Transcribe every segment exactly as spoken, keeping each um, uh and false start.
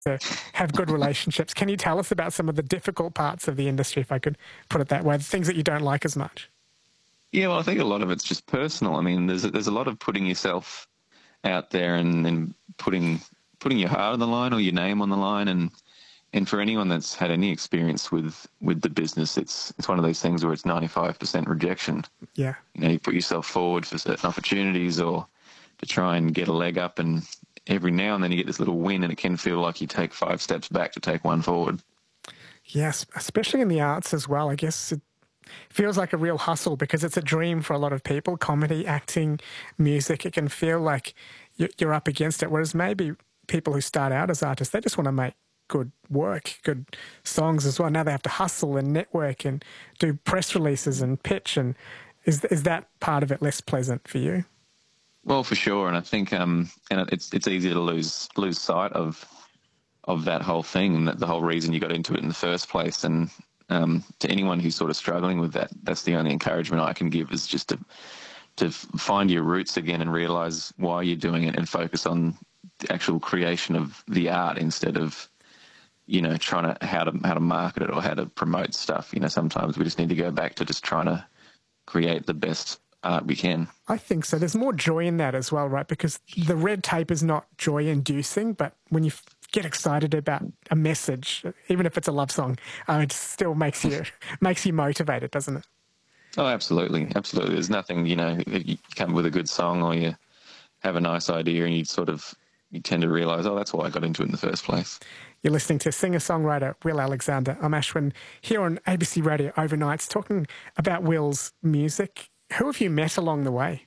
to have good relationships. Can you tell us about some of the difficult parts of the industry, if I could put it that way, the things that you don't like as much? Yeah, well, I think a lot of it's just personal. I mean, there's a, there's a lot of putting yourself out there and, and putting putting your heart on the line or your name on the line, and and for anyone that's had any experience with with the business, it's it's one of those things where it's ninety-five percent rejection. Yeah. You know, you put yourself forward for certain opportunities or to try and get a leg up, and every now and then you get this little win, and it can feel like you take five steps back to take one forward. Yes, especially in the arts as well. I guess it feels like a real hustle because it's a dream for a lot of people. Comedy, acting, music, it can feel like you're up against it. Whereas maybe people who start out as artists, they just want to make good work, good songs as well. Now they have to hustle and network and do press releases and pitch. And is is that part of it less pleasant for you? Well, for sure, and I think um, and it's it's easy to lose lose sight of of that whole thing, and that the whole reason you got into it in the first place. And um, to anyone who's sort of struggling with that, that's the only encouragement I can give, is just to to find your roots again and realize why you're doing it, and focus on the actual creation of the art instead of, you know, trying to how to how to market it or how to promote stuff. You know, sometimes we just need to go back to just trying to create the best art we can. I think so. There's more joy in that as well, right? Because the red tape is not joy-inducing, but when you get excited about a message, even if it's a love song, uh, it still makes you makes you motivated, doesn't it? Oh, absolutely, absolutely. There's nothing, you know, you come with a good song or you have a nice idea and you sort of you tend to realise, oh, that's why I got into it in the first place. You're listening to singer-songwriter Will Alexander. I'm Ashwin here on A B C Radio Overnights talking about Will's music. Who have you met along the way?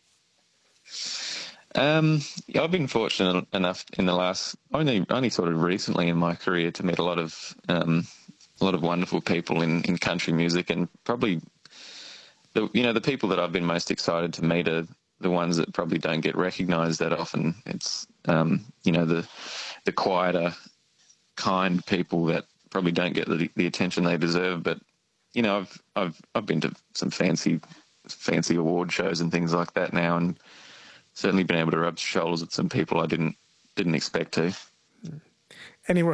Um, yeah, I've been fortunate enough in the last, only only sort of recently in my career, to meet a lot of um, a lot of wonderful people in, in country music, and probably the you know the people that I've been most excited to meet are the ones that probably don't get recognised that often. It's um, you know the the quieter, kind people that probably don't get the, the attention they deserve. But you know, I've I've I've been to some fancy fancy award shows and things like that now, and certainly been able to rub shoulders with some people I didn't didn't expect to. Any